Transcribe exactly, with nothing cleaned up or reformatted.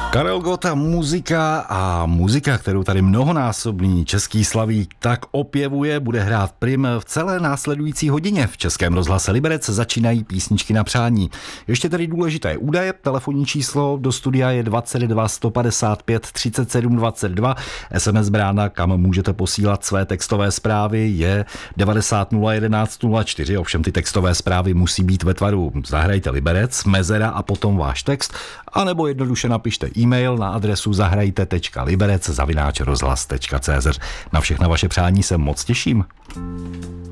Karel Gott a muzika a muzika, kterou tady mnohonásobný český slavík tak opěvuje, bude hrát prim v celé následující hodině. V Českém rozhlase Liberec začínají písničky na přání. Ještě tady důležité údaje, telefonní číslo do studia je dvacet dva sto padesát pět třicet sedm dvacet dva, es em es brána, kam můžete posílat své textové zprávy, je devadesát nula jedenáct nula čtyři, ovšem ty textové zprávy musí být ve tvaru zahrajte Liberec, mezera a potom váš text, anebo jednoduše napište e-mail na adresu zahrajte tečka liberec zavináč rozhlas tečka cé zet. Na všechna vaše přání se moc těším.